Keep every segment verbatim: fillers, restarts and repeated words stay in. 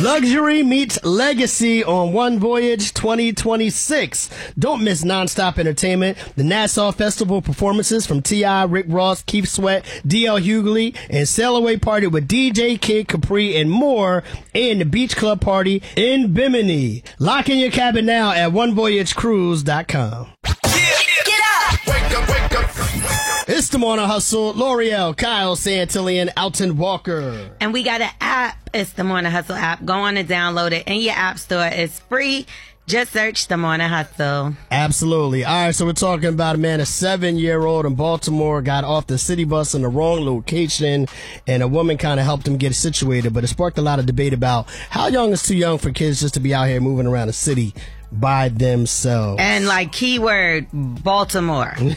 Luxury meets legacy on One Voyage twenty twenty-six. Don't miss nonstop entertainment. The Nassau Festival performances from T I, Rick Ross, Keith Sweat, D L Hughley, and Sail Away Party with D J Kid Capri and more, and the Beach Club Party in Bimini. Lock in your cabin now at one voyage cruise dot com. Get up! Wake up, wake up! It's the Morning Hustle. L'Oreal, Kyle Santillan, Alton Walker. And we got an app. It's the Morning Hustle app. Go on and download it in your app store. It's free. Just search the Morning Hustle. Absolutely. All right, so we're talking about a man, a seven-year-old in Baltimore, got off the city bus in the wrong location, and a woman kind of helped him get situated. But it sparked a lot of debate about how young is too young for kids just to be out here moving around the city by themselves. And like keyword Baltimore. Right.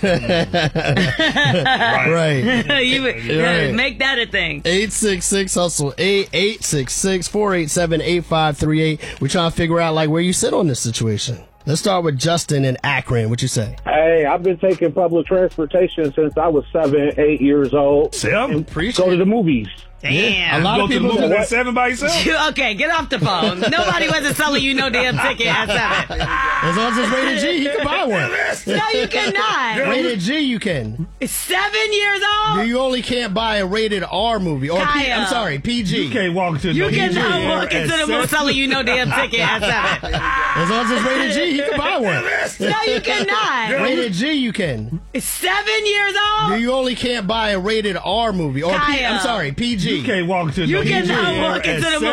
you, Right. Make that a thing. eight six six hustle eight eight six six, four eight seven, eight five three eight. We're trying to figure out like where you sit on this situation. Let's start with Justin in Akron. What you say? Hey, I've been taking public transportation since I was seven, eight years old. Sam? Appreciate Go to the movies. Damn. A lot Go of to the people movies that- at seven by yourself? You- okay, get off the phone. Nobody wasn't selling you no damn ticket at seven. As long as it's rated G, he can buy one. No, you cannot. Rated G, you can. Seven years old? You only can't buy a rated R movie. Or P, Kyle. I'm sorry, P G. You can't walk into You no cannot movie walk at into the seven. movie selling you no damn ticket at seven. As long as it's rated G, he can buy one. No, you cannot. Rated G, you can. Seven years old? You only can't buy a rated R movie. Or P, I'm Kyle. sorry, P G. You can't walk into You no movie cannot theater walk at into the seven.